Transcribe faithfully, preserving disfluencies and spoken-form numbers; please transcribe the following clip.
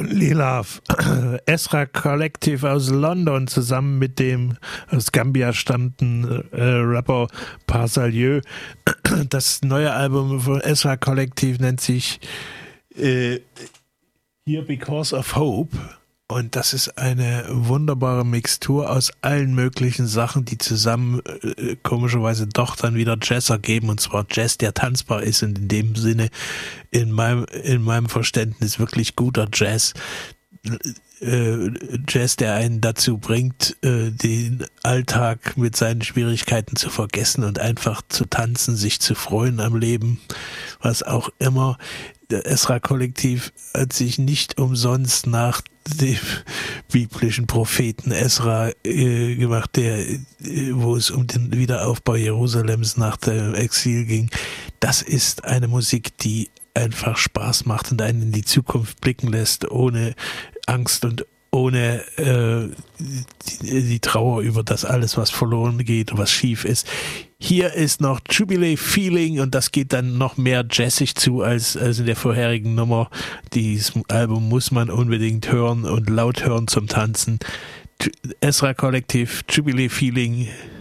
Lilaf, Ezra Collective aus London zusammen mit dem aus Gambia stammenden äh, Rapper Parsalieu. Das neue Album von Ezra Collective nennt sich äh, Here Because of Hope. Und das ist eine wunderbare Mixtur aus allen möglichen Sachen, die zusammen äh, komischerweise doch dann wieder Jazz ergeben. Und zwar Jazz, der tanzbar ist und in dem Sinne in meinem, in meinem Verständnis wirklich guter Jazz. Äh, Jazz, der einen dazu bringt, äh, den Alltag mit seinen Schwierigkeiten zu vergessen und einfach zu tanzen, sich zu freuen am Leben, was auch immer. Der Ezra-Kollektiv hat sich nicht umsonst nach dem biblischen Propheten Ezra äh, gemacht, der, äh, wo es um den Wiederaufbau Jerusalems nach dem Exil ging. Das ist eine Musik, die einfach Spaß macht und einen in die Zukunft blicken lässt, ohne Angst und ohne äh, die, die Trauer über das alles, was verloren geht und was schief ist. Hier ist noch Jubilee Feeling und das geht dann noch mehr jazzig zu als, als in der vorherigen Nummer. Dieses Album muss man unbedingt hören und laut hören zum Tanzen. Ezra Collective, Jubilee Feeling.